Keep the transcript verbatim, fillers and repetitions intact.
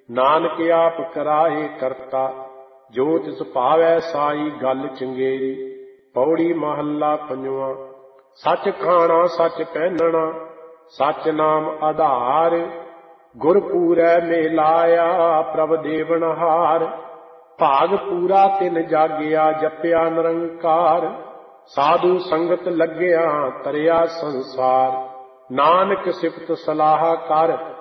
ਨਾਨਕ ਆਪ ਕਰਾਏ ਕਰਤਾ, ਜੋ ਤਿਸ ਭਾਵੈ ਸਾਈ ਗੱਲ ਚੰਗੇਰੀ। ਪੌੜੀ ਮਹੱਲਾ ਪੰਜਵਾਂ। ਸੱਚ ਖਾਣਾ ਸੱਚ ਪਹਿਨਣਾ, ਸੱਚ ਨਾਮ ਆਧਾਰ। ਗੁਰ ਪੂਰੈ ਮੇ ਲਾਇਆ, ਪ੍ਰਭ ਦੇਵਨਹਾਰ। ਭਾਗ ਪੂਰਾ ਤਿਨ ਜਾਗਿਆ, ਜਪਿਆ ਨਿਰੰਕਾਰ। ਸਾਧੂ ਸੰਗਤ ਲੱਗਿਆ, ਤਰਿਆ ਸੰਸਾਰ। ਨਾਨਕ ਸਿਫਤ ਸਲਾਹ ਕਰ,